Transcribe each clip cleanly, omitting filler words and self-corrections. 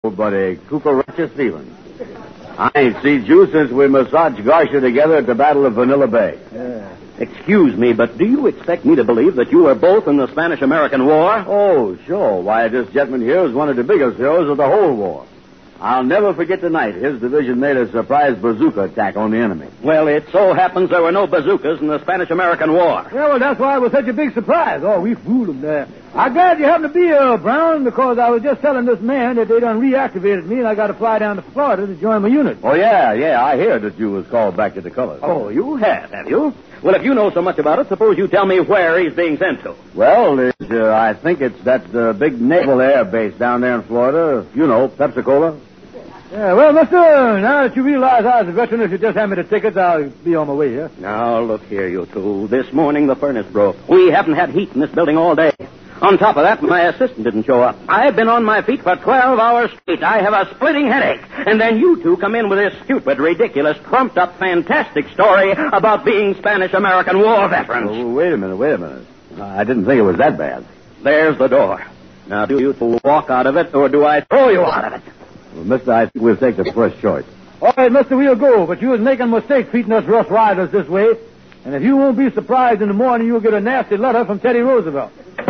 buddy, Cucaracha Stevens. I ain't seen you since we massaged Garcia together at the Battle of Vanilla Bay. Excuse me, but do you expect me to believe that you were both in the Spanish-American War? Oh, sure. Why, this gentleman here is one of the biggest heroes of the whole war. I'll never forget the night his division made a surprise bazooka attack on the enemy. Well, it so happens there were no bazookas in the Spanish-American War. Yeah, well, that's why it was such a big surprise. Oh, we fooled them there. I'm glad you happened to be here, Brown, because I was just telling this man that they done reactivated me and I got to fly down to Florida to join my unit. Oh, yeah, I hear that you was called back to the colors. Oh, you have you? Well, if you know so much about it, suppose you tell me where he's being sent to. Well, I think it's that big naval air base down there in Florida. You know, Pepsi-Cola. Yeah, well, mister, now that you realize I was a veteran, if you just hand me the tickets, I'll be on my way here. Now, look here, you two. This morning the furnace broke. We haven't had heat in this building all day. On top of that, my assistant didn't show up. I've been on my feet for 12 hours straight. I have a splitting headache. And then you two come in with this stupid, ridiculous, trumped-up, fantastic story about being Spanish-American War veterans. Oh, wait a minute. I didn't think it was that bad. There's the door. Now, do you two walk out of it, or do I throw you out of it? Well, mister, I think we'll take the first choice. All right, mister, we'll go, but you was making a mistake treating us Rough Riders this way. And if you won't be surprised in the morning, you'll get a nasty letter from Teddy Roosevelt.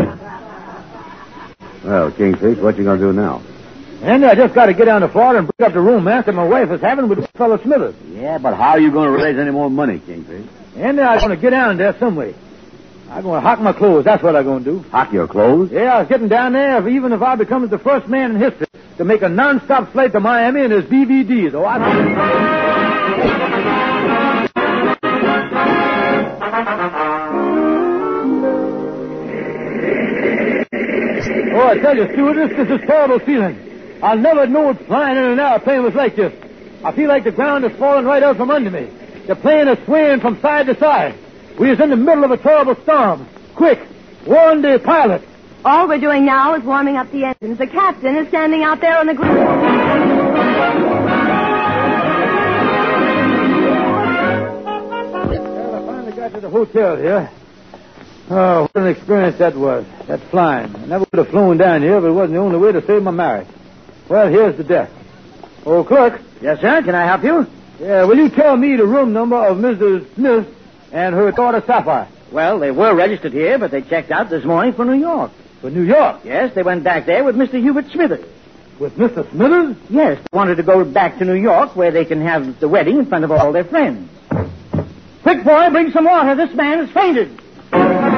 Well, Kingfish, what you gonna do now? And I just got to get down to Florida and bring up the romance that my wife is having with fellow Smithers. Yeah, but how are you going to raise any more money, Kingfish? And I'm going to get down there some way. I'm going to hock my clothes. That's what I'm going to do. Hock your clothes? Yeah, I was getting down there, even if I become the first man in history to make a non-stop flight to Miami in his BVDs. Oh, I tell you, stewardess, this is a terrible feeling. I'll never know what flying in an airplane was like this. I feel like the ground is falling right out from under me. The plane is swaying from side to side. We is in the middle of a terrible storm. Quick, warn the pilot. All we're doing now is warming up the engines. The captain is standing out there on the ground. Well, I finally got to the hotel here. Oh, what an experience that was. That flying. I never would have flown down here, but it wasn't the only way to save my marriage. Well, here's the desk. Oh, clerk. Yes, sir. Can I help you? Yeah, will you tell me the room number of Mrs. Smith and her daughter Sapphire? Well, they were registered here, but they checked out this morning for New York. For New York? Yes, they went back there with Mr. Hubert Smithers. With Mr. Smithers? Yes, they wanted to go back to New York where they can have the wedding in front of all their friends. Quick, boy, bring some water. This man has fainted.